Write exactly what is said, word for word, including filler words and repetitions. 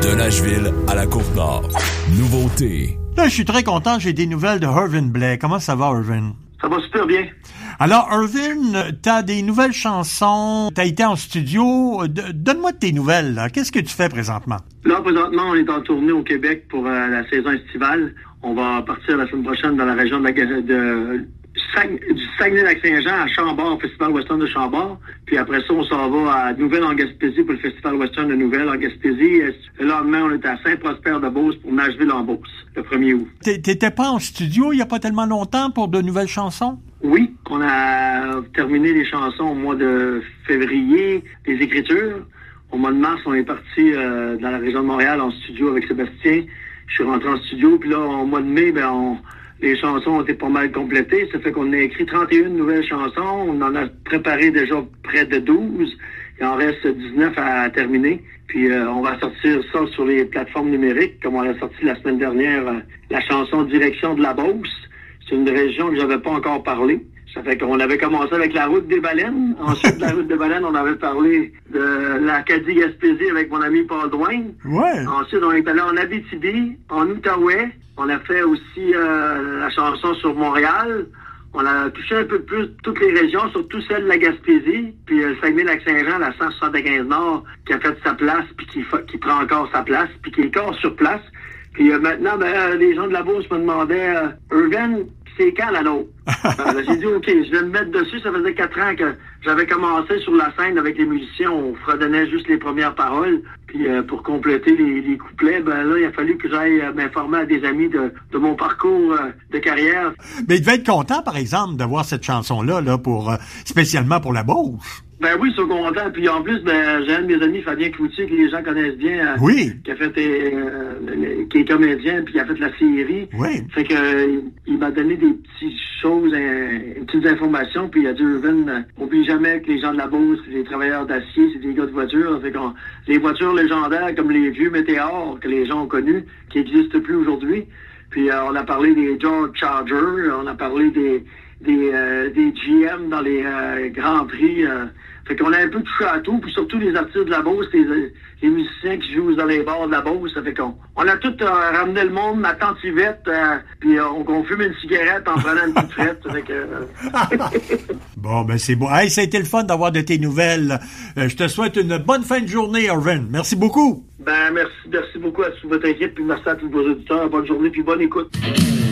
De Nashville à la Côte-Nord. Nouveauté. Là, je suis très content, j'ai des nouvelles de Irvin Blais. Comment ça va, Irvin? Ça va super bien. Alors, Irvin, t'as des nouvelles chansons, t'as été en studio. Donne-moi de tes nouvelles, là. Qu'est-ce que tu fais présentement? Là, présentement, on est en tournée au Québec pour euh, la saison estivale. On va partir la semaine prochaine dans la région de la de, Sague, du Saguenay-Lac-Saint-Jean à Chambord, au Festival Western de Chambord. Puis après ça, on s'en va à Nouvelle en Gaspésie pour le Festival Western de Nouvelle en Gaspésie. Le lendemain, on est à Saint-Prosper-de-Beauce pour Nashville en Beauce, le premier août. T'étais pas en studio il y a pas tellement longtemps pour de nouvelles chansons? Oui, on a terminé les chansons au mois de février, les écritures. Au mois de mars, on est parti euh, dans la région de Montréal en studio avec Sébastien. Je suis rentré en studio, puis là, au mois de mai, ben on... les chansons ont été pas mal complétées. Ça fait qu'on a écrit trente et une nouvelles chansons. On en a préparé déjà près de douze. Il en reste dix-neuf à terminer. Puis euh, on va sortir ça sur les plateformes numériques, comme on a sorti la semaine dernière, euh, la chanson Direction de la Beauce. C'est une région que j'avais pas encore parlé. Ça fait qu'on avait commencé avec la route des baleines. Ensuite, de la route des baleines, on avait parlé de l'Acadie-Gaspésie avec mon ami Paul Douin. Ouais. Ensuite, on est allé en Abitibi, en Outaouais. On a fait aussi euh, la chanson sur Montréal. On a touché un peu plus toutes les régions, surtout celle de la Gaspésie. Puis euh, Saguenay-Lac-Saint-Jean, la cent soixante-quinze Nord, qui a fait sa place, puis qui, qui prend encore sa place, puis qui est encore sur place. Puis euh, maintenant, ben, euh, les gens de la Beauce me demandaient euh, « Irvin, c'est quand la nôtre? » ben, j'ai dit « OK, je vais me mettre dessus. » Ça faisait quatre ans que j'avais commencé sur la scène avec les musiciens. On fredonnait juste les premières paroles. Puis euh, pour compléter les, les couplets, ben là, il a fallu que j'aille euh, m'informer à des amis de, de mon parcours euh, de carrière. Mais il devait être content, par exemple, d'avoir cette chanson-là, là, pour euh, spécialement pour la Beauce. Ben oui, ils sont contents. Puis en plus, ben j'ai un de mes amis, Fabien Cloutier, que les gens connaissent bien. Euh, oui. Qui a fait euh, qui est comédien, puis qui a fait la série. Oui. Fait que euh, il m'a donné des petites choses, euh, des petites informations, puis il a dit Irvin, euh, oublie jamais que les gens de la Beauce, c'est des travailleurs d'acier, c'est des gars de voitures. Fait qu'on les voitures légendaires comme les vieux Météores que les gens ont connus, qui n'existent plus aujourd'hui. Puis euh, on a parlé des George Charger, on a parlé des des, euh, des G M dans les euh, Grands Prix. Euh, fait qu'on a un peu touché à tout, puis surtout les artistes de la Beauce, les, les musiciens qui jouent dans les bars de la Beauce. Ça fait qu'on on a tout euh, ramené le monde, ma tante Yvette, euh, puis euh, on, on fume une cigarette en prenant une petite frette. Ça fait que, euh... Bon, ben c'est beau. Hey, ça a été le fun d'avoir de tes nouvelles. Euh, je te souhaite une bonne fin de journée, Irvin. Merci beaucoup. Ben merci, merci beaucoup à toute votre équipe, puis merci à tous vos auditeurs. Bonne journée, puis bonne écoute.